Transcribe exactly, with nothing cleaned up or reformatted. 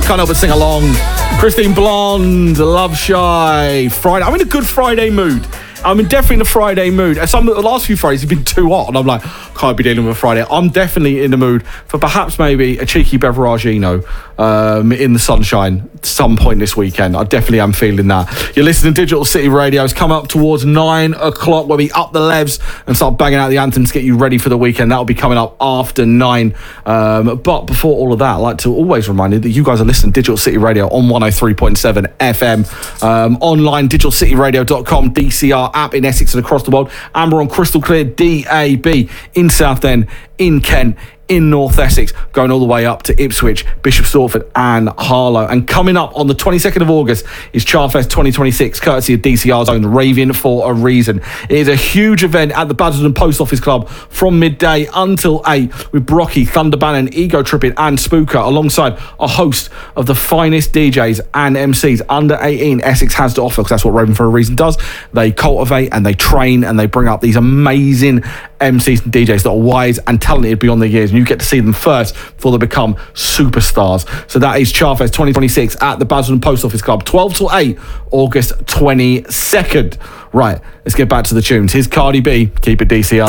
can't help but sing along. Christine Blonde, Love Shy, Friday. I'm in a good Friday mood. I'm in definitely in a Friday mood. Some of the last few Fridays have been too hot, and I'm like, can't be dealing with a Friday. I'm definitely in the mood for perhaps maybe a cheeky beveragino um, in the sunshine at some point this weekend. I definitely am feeling that. You're listening to Digital City Radio. It's come up towards nine o'clock where we up the levs and start banging out the anthems to get you ready for the weekend. That'll be coming up after nine. Um, but before all of that, I'd like to always remind you that you guys are listening to Digital City Radio on one oh three point seven F M, um, online, digital city radio dot com, D C R app in Essex and across the world, and we're on crystal clear D A B in Southend, in Kent, in North Essex, going all the way up to Ipswich, Bishop Stortford and Harlow. And coming up on the twenty-second of August is Charfest twenty twenty-six, courtesy of D C R's own Raving for a Reason. It is a huge event at the Basildon Post Office Club from midday until eight with Brocky, Thunder Bannon, Ego Tripping and Spooker, alongside a host of the finest D Js and M Cs under eighteen Essex has to offer, because that's what Raving for a Reason does. They cultivate and they train and they bring up these amazing M Cs and D Js that are wise and talented beyond their years, and you get to see them first before they become superstars. So that is Charfest twenty twenty-six at the Basildon Post Office Club, twelve till eight, August twenty-second. Right, let's get back to the tunes. Here's Cardi B, keep it D C R.